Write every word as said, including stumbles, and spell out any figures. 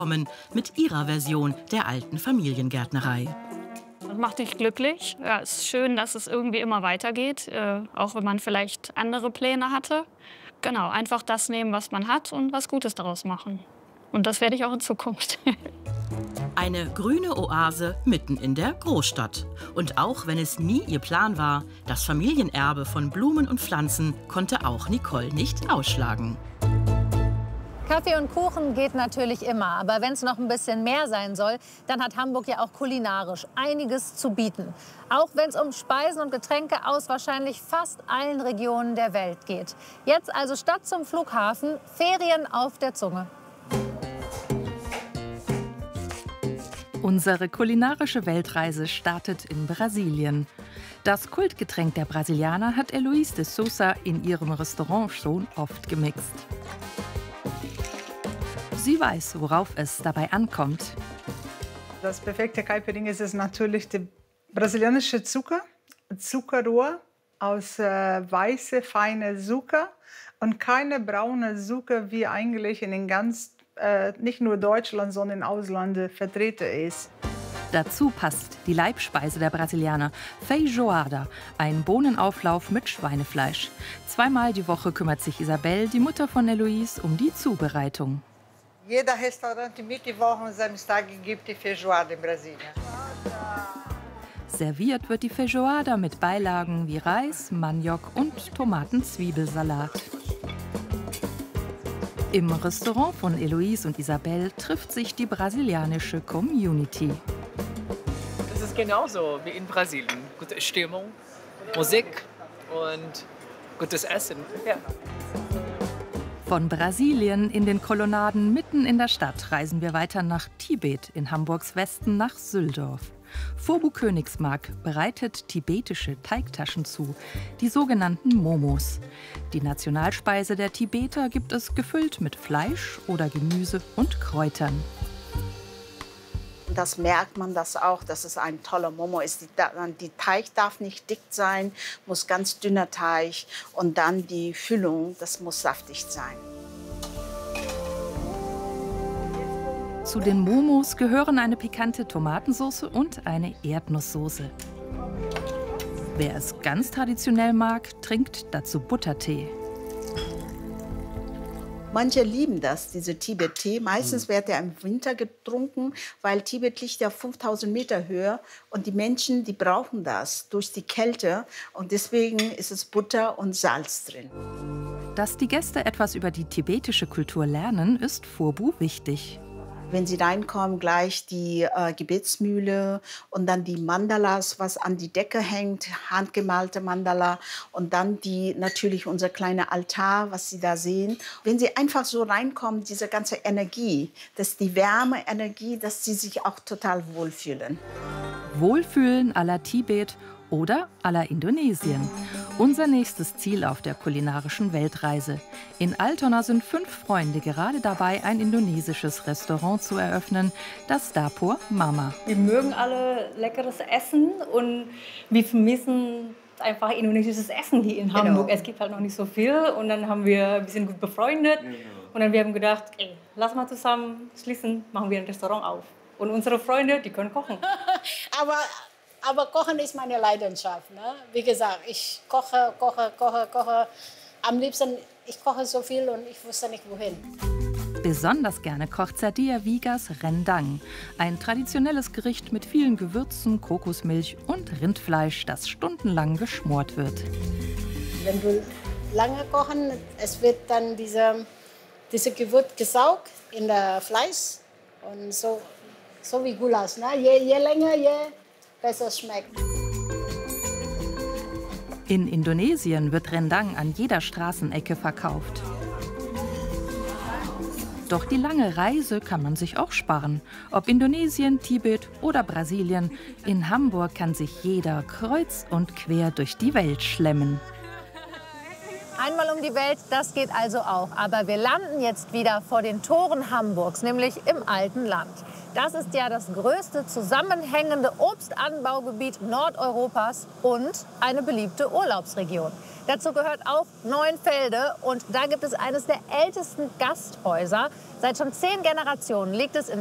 mit ihrer Version der alten Familiengärtnerei. Das macht dich glücklich. Ja, es ist schön, dass es irgendwie immer weitergeht, äh, auch wenn man vielleicht andere Pläne hatte. Genau, einfach das nehmen, was man hat und was Gutes daraus machen. Und das werde ich auch in Zukunft. Eine grüne Oase mitten in der Großstadt. Und auch wenn es nie ihr Plan war, das Familienerbe von Blumen und Pflanzen konnte auch Nicole nicht ausschlagen. Kaffee und Kuchen geht natürlich immer, aber wenn es noch ein bisschen mehr sein soll, dann hat Hamburg ja auch kulinarisch einiges zu bieten. Auch wenn es um Speisen und Getränke aus wahrscheinlich fast allen Regionen der Welt geht. Jetzt also statt zum Flughafen, Ferien auf der Zunge. Unsere kulinarische Weltreise startet in Brasilien. Das Kultgetränk der Brasilianer hat Heloise de Souza in ihrem Restaurant schon oft gemixt. Sie weiß, worauf es dabei ankommt. Das perfekte Caipirinha ist natürlich der brasilianische Zucker, Zuckerrohr aus äh, weiße, feine Zucker und keine braune Zucker, wie eigentlich in den ganz, äh, nicht nur Deutschland, sondern im Ausland vertreten ist. Dazu passt die Leibspeise der Brasilianer, Feijoada, ein Bohnenauflauf mit Schweinefleisch. Zweimal die Woche kümmert sich Isabel, die Mutter von Heloise, um die Zubereitung. Jeder Restaurant Mittwoch und Samstag gibt die Feijoada in Brasilien. Serviert wird die Feijoada mit Beilagen wie Reis, Maniok und Tomaten-Zwiebelsalat. Im Restaurant von Heloise und Isabel trifft sich die brasilianische Community. Das ist genauso wie in Brasilien. Gute Stimmung, Musik und gutes Essen. Ja. Von Brasilien in den Kolonnaden mitten in der Stadt reisen wir weiter nach Tibet, in Hamburgs Westen nach Süldorf. Phobu Königsmark bereitet tibetische Teigtaschen zu, die sogenannten Momos. Die Nationalspeise der Tibeter gibt es gefüllt mit Fleisch oder Gemüse und Kräutern. Das merkt man das auch, dass es ein toller Momo ist. Die, die Teig darf nicht dick sein, muss ganz dünner Teig. Und dann die Füllung, das muss saftig sein. Zu den Momos gehören eine pikante Tomatensauce und eine Erdnusssoße. Wer es ganz traditionell mag, trinkt dazu Buttertee. Manche lieben das, diese Tibet-Tee. Meistens wird er im Winter getrunken, weil Tibet liegt ja fünftausend Meter höher. Und die Menschen, die brauchen das durch die Kälte. Und deswegen ist es Butter und Salz drin. Dass die Gäste etwas über die tibetische Kultur lernen, ist Phobu wichtig. Wenn sie reinkommen, gleich die äh, Gebetsmühle und dann die Mandalas, was an die Decke hängt, handgemalte Mandala. Und dann die, natürlich unser kleiner Altar, was Sie da sehen. Wenn Sie einfach so reinkommen, diese ganze Energie, das ist die Wärme-Energie, dass Sie sich auch total wohlfühlen. Wohlfühlen à la Tibet oder à la Indonesien. Unser nächstes Ziel auf der kulinarischen Weltreise. In Altona sind fünf Freunde gerade dabei, ein indonesisches Restaurant zu eröffnen, das Dapur Mama. Wir mögen alle leckeres Essen und wir vermissen einfach indonesisches Essen hier in Hamburg. Genau. Es gibt halt noch nicht so viel und dann haben wir, wir sind gut befreundet genau. Und dann wir haben gedacht, ey, lass mal zusammen schließen, machen wir ein Restaurant auf. Und unsere Freunde, die können kochen. Aber Aber Kochen ist meine Leidenschaft. Ne? Wie gesagt, ich koche, koche, koche, koche. Am liebsten, ich koche so viel und ich wusste nicht, wohin. Besonders gerne kocht Sadia Vigas Rendang. Ein traditionelles Gericht mit vielen Gewürzen, Kokosmilch und Rindfleisch, das stundenlang geschmort wird. Wenn du lange kochen, es wird dann diese, diese Gewürz gesaugt in das Fleisch. Und so, so wie Gulasch. Ne? Je, je länger, je besser schmeckt. In Indonesien wird Rendang an jeder Straßenecke verkauft. Doch die lange Reise kann man sich auch sparen. Ob Indonesien, Tibet oder Brasilien, in Hamburg kann sich jeder kreuz und quer durch die Welt schlemmen. Einmal um die Welt, das geht also auch. Aber wir landen jetzt wieder vor den Toren Hamburgs, nämlich im alten Land. Das ist ja das größte zusammenhängende Obstanbaugebiet Nordeuropas und eine beliebte Urlaubsregion. Dazu gehört auch Neuenfelde und da gibt es eines der ältesten Gasthäuser. Seit schon zehn Generationen liegt es in